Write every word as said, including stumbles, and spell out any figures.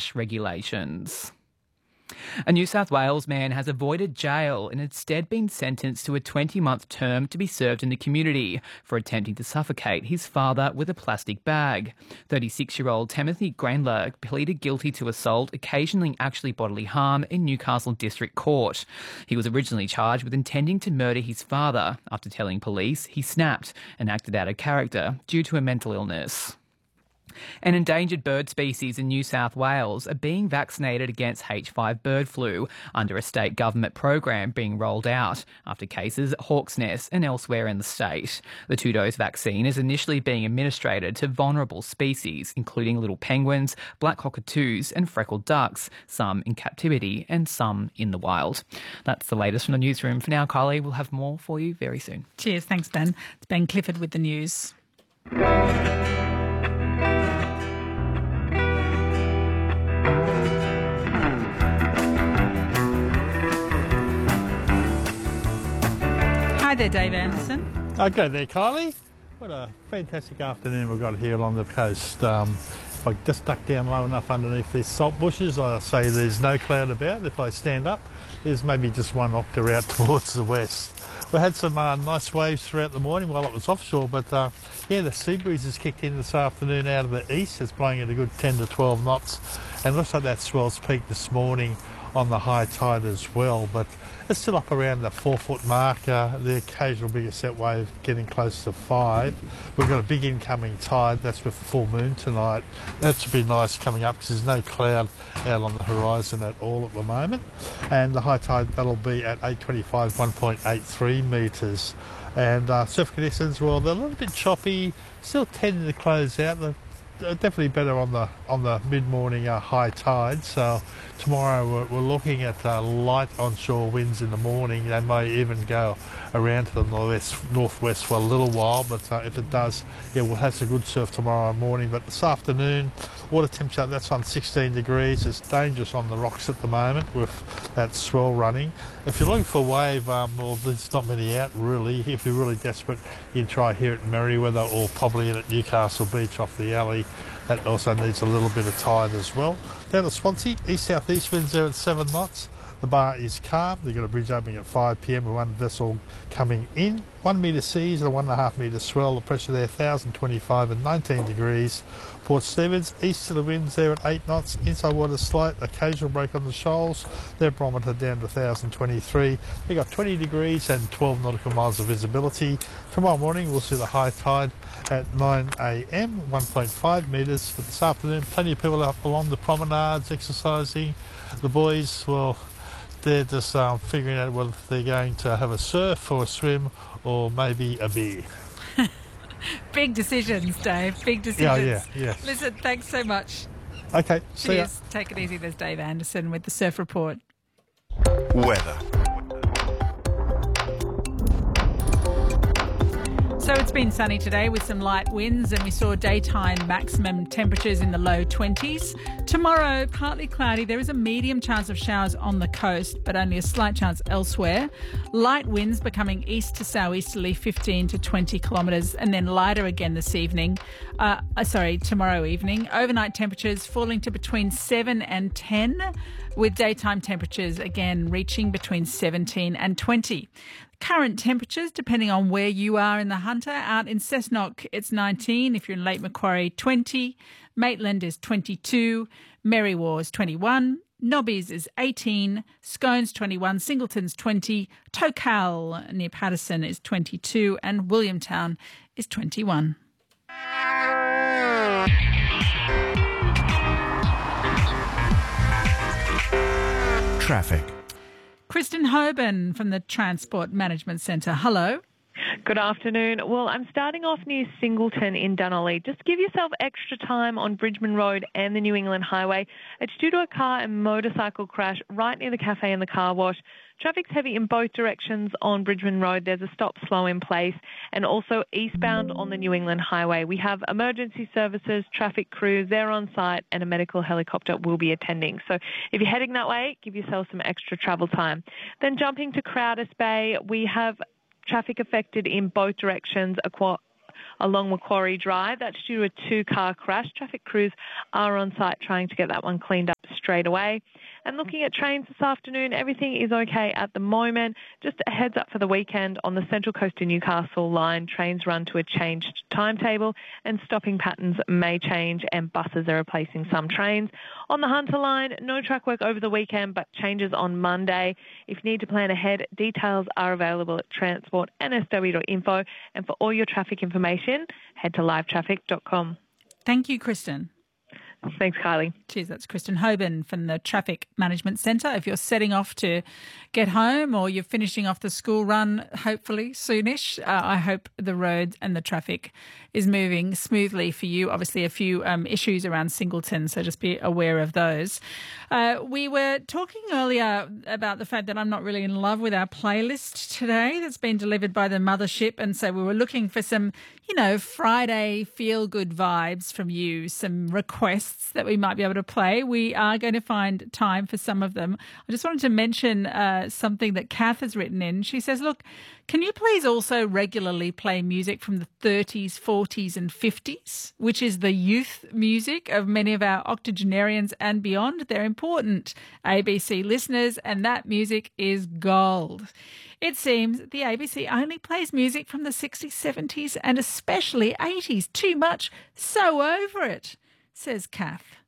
harsh regulations. A New South Wales man has avoided jail and instead been sentenced to a twenty-month term to be served in the community for attempting to suffocate his father with a plastic bag. thirty-six-year-old Timothy Grandler pleaded guilty to assault, occasionally actually bodily harm, in Newcastle District Court. He was originally charged with intending to murder his father. After telling police, he snapped and acted out of character due to a mental illness. An endangered bird species in New South Wales are being vaccinated against H five bird flu under a state government program being rolled out after cases at Hawk's Nest and elsewhere in the state. The two-dose vaccine is initially being administered to vulnerable species, including little penguins, black cockatoos and freckled ducks, some in captivity and some in the wild. That's the latest from the newsroom. For now, Kylie, we'll have more for you very soon. Cheers. Thanks, Ben. It's Ben Clifford with the news. Hi there, Dave Anderson. Okay there, Kylie. What a fantastic afternoon we've got here along the coast. Um, if I just duck down low enough underneath these salt bushes, I say there's no cloud about. If I stand up, there's maybe just one octa out towards the west. We had some uh, nice waves throughout the morning while it was offshore, but uh, yeah, the sea breeze has kicked in this afternoon out of the east. It's blowing at a good ten to twelve knots, and looks like that swell's peaked this morning on the high tide as well, but it's still up around the four foot mark. Uh, the occasional bigger set wave getting close to five. We've got a big incoming tide, that's with the full moon tonight. That should be nice coming up because there's no cloud out on the horizon at all at the moment. And the high tide, that'll be at eight twenty-five, one point eight three metres. And uh, surf conditions, well, they're a little bit choppy, still tending to close out. They're definitely better on the on the mid-morning uh, high tide. So tomorrow we're, we're looking at uh, light onshore winds in the morning. They may even go around to the northwest, northwest for a little while, but uh, if it does, yeah, we'll have some good surf tomorrow morning. But this afternoon, water temperature, that's on sixteen degrees. It's dangerous on the rocks at the moment with that swell running. If you're looking for a wave, um, well, there's not many out really. If you're really desperate, you can try here at Merriweather or probably in at Newcastle Beach off the alley. That also needs a little bit of tide as well. Down at Swansea, east-south-east winds there at seven knots. The bar is calm. They've got a bridge opening at five p m with one vessel coming in. One metre seas and a one and a half metre swell. The pressure there, one thousand twenty-five and nineteen degrees. Port Stephens, east of the winds there at eight knots. Inside water slight, occasional break on the shoals. Their barometer down to one thousand twenty-three. They've got twenty degrees and twelve nautical miles of visibility. Tomorrow morning we'll see the high tide at nine a m, one point five metres. But this afternoon, plenty of people up along the promenades exercising. The boys, well, they're just um, figuring out whether they're going to have a surf or a swim or maybe a beer. Big decisions, Dave. Big decisions. Yeah, yeah, yeah. Listen, thanks so much. Okay, see ya. Cheers. Take it easy. There's Dave Anderson with the Surf Report. Weather. So it's been sunny today with some light winds, and we saw daytime maximum temperatures in the low twenties. Tomorrow, partly cloudy. There is a medium chance of showers on the coast, but only a slight chance elsewhere. Light winds becoming east to southeasterly, fifteen to twenty kilometres, and then lighter again this evening. Uh, sorry, tomorrow evening. Overnight temperatures falling to between seven and ten, with daytime temperatures again reaching between seventeen and twenty. Current temperatures, depending on where you are in the Hunter, out in Cessnock it's nineteen, if you're in Lake Macquarie twenty, Maitland is twenty-two, Merriwa is twenty-one, Nobbies is eighteen, Scones twenty-one, Singleton's twenty, Tokal near Patterson is twenty-two, and Williamtown is twenty-one. Traffic. Kristen Hoban from the Transport Management Centre. Hello. Good afternoon. Well, I'm starting off near Singleton in Dunolly. Just give yourself extra time on Bridgman Road and the New England Highway. It's due to a car and motorcycle crash right near the cafe and the car wash. Traffic's heavy in both directions on Bridgman Road. There's a stop slow in place, and also eastbound on the New England Highway. We have emergency services, traffic crews, they're on site, and a medical helicopter will be attending. So if you're heading that way, give yourself some extra travel time. Then jumping to Crowders Bay, we have traffic affected in both directions across along Macquarie Drive. That's due to a two-car crash. Traffic crews are on site trying to get that one cleaned up straight away. And looking at trains this afternoon, everything is okay at the moment. Just a heads up for the weekend on the Central Coast to Newcastle line. Trains run to a changed timetable and stopping patterns may change and buses are replacing some trains. On the Hunter line, no track work over the weekend but changes on Monday. If you need to plan ahead, details are available at transport n s w dot info. And for all your traffic information, head to live traffic dot com. Thank you, Kristen. Thanks, Kylie. Cheers. That's Kristen Hoban from the Traffic Management Centre. If you're setting off to get home or you're finishing off the school run, hopefully soonish, uh, I hope the roads and the traffic is moving smoothly for you. Obviously, a few um, issues around Singleton, so just be aware of those. Uh, we were talking earlier about the fact that I'm not really in love with our playlist today that's been delivered by the mothership, and so we were looking for some, you know, Friday feel-good vibes from you, some requests that we might be able to play. We are going to find time for some of them. I just wanted to mention uh, something that Kath has written in. She says, look, can you please also regularly play music from the thirties, forties and fifties, which is the youth music of many of our octogenarians and beyond? They're important A B C listeners, and that music is gold. It seems the A B C only plays music from the sixties, seventies and especially eighties. Too much, so over it, says Kath.